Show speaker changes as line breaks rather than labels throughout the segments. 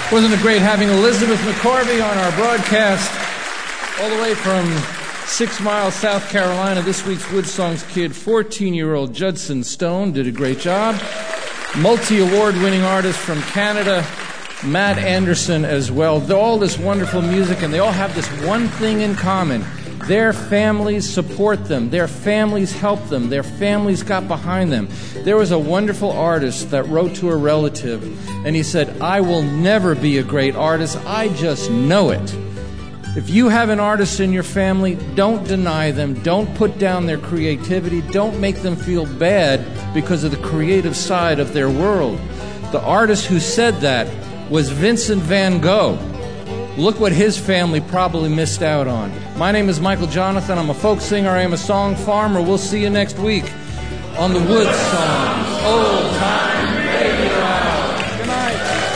Wasn't it great having Elizabeth McCorvey on our broadcast all the way from 6 Mile, South Carolina? This week's Wood Songs kid, 14-year-old Judson Stone, did a great job. Multi-award-winning artist from Canada, Matt Anderson as well. All this wonderful music, and they all have this one thing in common. Their families support them. Their families help them. Their families got behind them. There was a wonderful artist that wrote to a relative, and he said, "I will never be a great artist. I just know it." If you have an artist in your family, don't deny them. Don't put down their creativity. Don't make them feel bad because of the creative side of their world. The artist who said that was Vincent van Gogh. Look what his family probably missed out on. My name is Michael Jonathan. I'm a folk singer. I am a song farmer. We'll see you next week on the Wood Songs Old Time Radio Hour. Good night.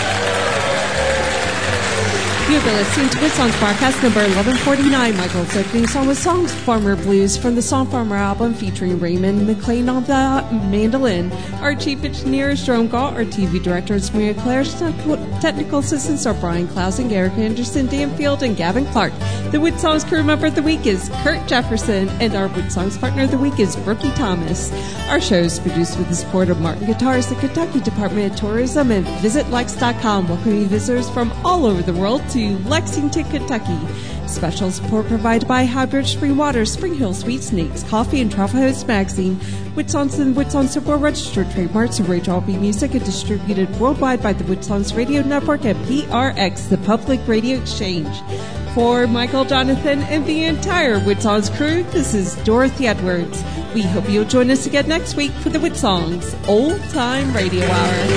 You've been listening to Wood Songs broadcast number 1149. Michael's opening song was Song Farmer Blues from the Song Farmer album featuring Raymond McLean on the mandolin. Our chief engineer is Jerome Galt. Our TV director is Maria Claire. Technical assistants are Brian Clausen, Garrick Anderson, Dan Field, and Gavin Clark. The Wood Songs crew member of the week is Kurt Jefferson, and our Wood Songs partner of the week is Brookie Thomas. Our show is produced with the support of Martin Guitars, the Kentucky Department of Tourism, and VisitLex.com, welcoming visitors from all over the world to Lexington, Kentucky. Special support provided by Highbridge Spring Water, Spring Hill Sweet Snakes, Coffee, and Travel Host Magazine. Wood Songs and Wood Songs Support registered trademarks of Rachel B. Music and distributed worldwide by the Wood Songs Radio Network and PRX, the Public Radio Exchange. For Michael, Jonathan, and the entire Wood Songs crew, this is Dorothy Edwards. We hope you'll join us again next week for the Wood Songs Old Time Radio Hour.